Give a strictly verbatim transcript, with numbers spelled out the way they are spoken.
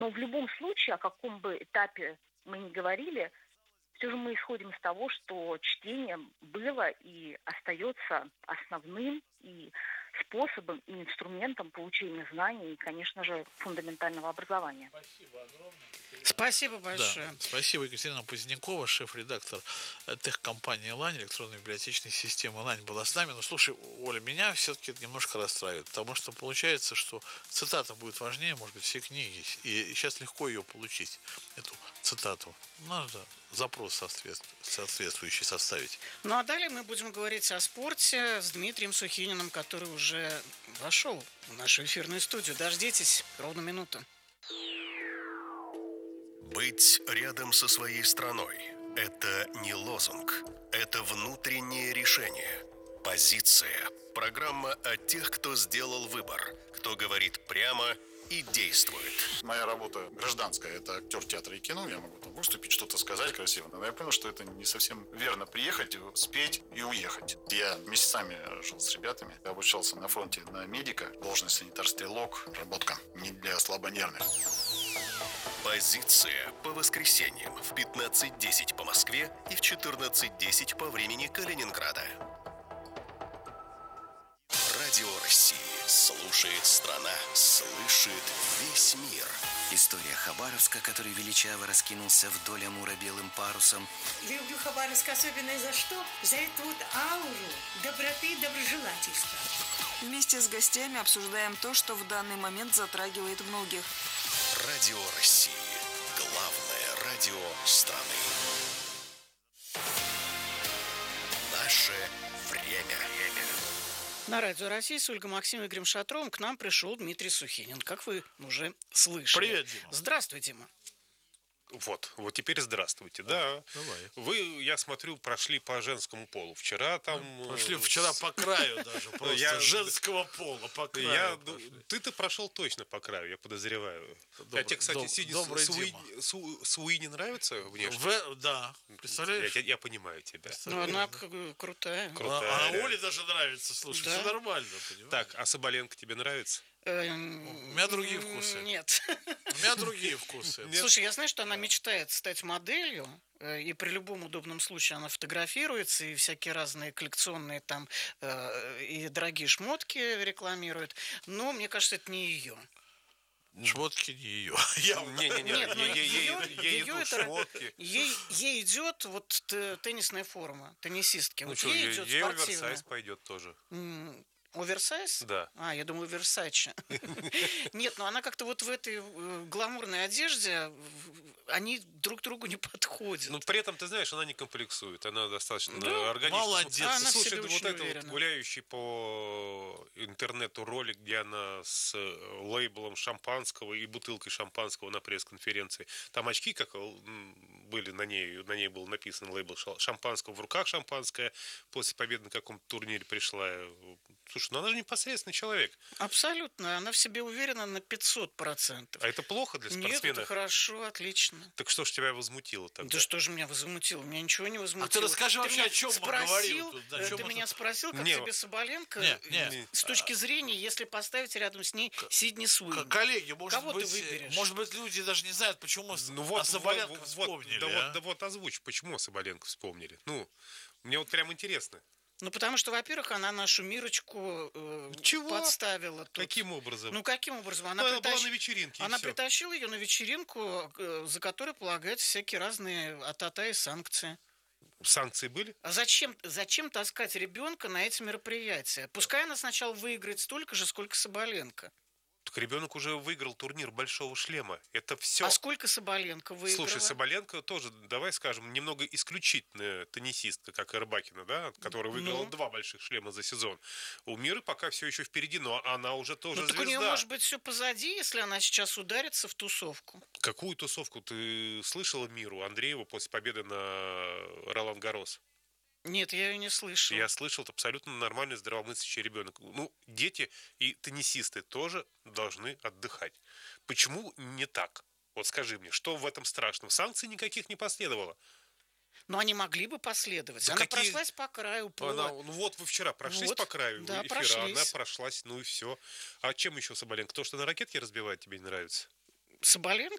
Но в любом случае, о каком бы этапе мы ни говорили, все же мы исходим из того, что чтение было и остается основным и способом и инструментом получения знаний и, конечно же, фундаментального образования. Спасибо огромное. Спасибо большое. Да. Спасибо, Екатерина Позднякова, шеф-редактор техкомпании «Лань», электронной библиотечной системы «Лань» была с нами. Но слушай, Оля, меня все-таки это немножко расстраивает, потому что получается, что цитата будет важнее, может быть, всей книги. И сейчас легко ее получить, эту цитату. Надо запрос соответствующий составить. Ну а далее мы будем говорить о спорте с Дмитрием Сухининым, который уже вошел в нашу эфирную студию. Дождитесь ровно минуту. Быть рядом со своей страной – это не лозунг, это внутреннее решение. Позиция. Программа о тех, кто сделал выбор, кто говорит прямо и действует. Моя работа гражданская, это актер театра и кино, я могу там выступить, что-то сказать красиво, но я понял, что это не совсем верно приехать, спеть и уехать. Я месяцами жил с ребятами, я обучался на фронте на медика, должность санитар-стрелок, работка не для слабонервных. Позиция по воскресеньям в пятнадцать десять по Москве и в четырнадцать десять по времени Калининграда. Радио России. Слушает страна, слышит весь мир. История Хабаровска, который величаво раскинулся вдоль Амура белым парусом. Люблю Хабаровск особенно за что? За эту вот ауру доброты и доброжелательства. Вместе с гостями обсуждаем то, что в данный момент затрагивает многих. Радио России. Главное радио страны. Наше время. На Радио России с Ольгой Максимовной и Игорем Шатровым к нам пришел Дмитрий Сухинин, как вы уже слышали. Привет, Дима. Здравствуй, Дима. Вот, вот теперь здравствуйте, да. Давай. Вы, я смотрю, прошли по женскому полу. Вчера там... Прошли вчера по краю даже, просто я... женского пола по краю. Я... Ты-то прошел точно по краю, я подозреваю. Добрый, а тебе, кстати, доб... Сиди Суи... Су... Суини нравится внешне? В... Да, представляешь? Я, я понимаю тебя. Ну, она крутая. крутая. А, а Оле даже нравится, слушай, да? Все нормально, понимаешь? Так, а Соболенко тебе нравится? У меня другие вкусы. Нет. У меня другие вкусы. Слушай, я знаю, что она мечтает стать моделью, и при любом удобном случае она фотографируется, и всякие разные коллекционные там и дорогие шмотки рекламирует. Но мне кажется, это не ее. Шмотки не ее. Не-не-не, ей идут шмотки. Ей идет вот теннисная форма, теннисистки. Ну что, ей оверсайз пойдет тоже. Оверсайз? Да. А, я думаю, Версаче. Нет, ну она как-то вот в этой гламурной одежде, они друг другу не подходят. Но при этом, ты знаешь, она не комплексует. Она достаточно да, органична. Молодец. Она Слушай, вот это вот гуляющий по интернету ролик, где она с лейблом шампанского и бутылкой шампанского на пресс-конференции. Там очки как были на ней, на ней был написан лейбл шампанского, в руках шампанское. После победы на каком-то турнире пришла. Слушай, ну она же непосредственный человек. Абсолютно. Она в себе уверена на пятьсот процентов. А это плохо для спортсмена? Нет, это хорошо, отлично. Так что ж тебя возмутило тогда? Да что же меня возмутило? Меня ничего не возмутило. А ты расскажи ты вообще, о чем мы говорим тут? Да, ты мы... меня спросил, как не, тебе Соболенко, не, не. с точки зрения, если поставить рядом с ней Сидни Суини. Коллеги, может Кого быть, ты выберешь? Может быть, люди даже не знают, почему ну, вот, о Соболенко вот, вспомнили. Да, а? вот, да вот озвучь, почему о Соболенко вспомнили. Ну, мне вот прям интересно. Ну, потому что, во-первых, она нашу Мирочку э, подставила. Тут. Каким образом? Ну, каким образом? Она, ну, она притащ... была на вечеринке. Она все. притащила ее на вечеринку, э, за которой полагаются всякие разные ата-та и санкции. Санкции были? А зачем, зачем таскать ребенка на эти мероприятия? Пускай она сначала выиграет столько же, сколько Соболенко. Так ребенок уже выиграл турнир Большого шлема. Это все. А сколько Соболенко выиграла? Слушай, Соболенко тоже, давай скажем, немного исключительная теннисистка, как и Рыбакина, да, которая выиграла ну. два больших шлема за сезон. У Миры пока все еще впереди, но она уже тоже ну, звезда. Так у нее может быть все позади, если она сейчас ударится в тусовку. Какую тусовку? Ты слышала Миру Андрееву после победы на Ролан Гаррос? Нет, я ее не слышал. Я слышал, это абсолютно нормальный, здравомыслящий ребенок. Ну, дети и теннисисты тоже должны отдыхать. Почему не так? Вот скажи мне, что в этом страшного? Санкций никаких не последовало. Но они могли бы последовать. Да она какие... прошлась по краю пола. Она, ну вот вы вчера прошлись вот, по краю да, эфира, прошлись. Она прошлась, ну и все. А чем еще Соболенко? То, что на ракетке разбивает, тебе не нравится? Соболенко?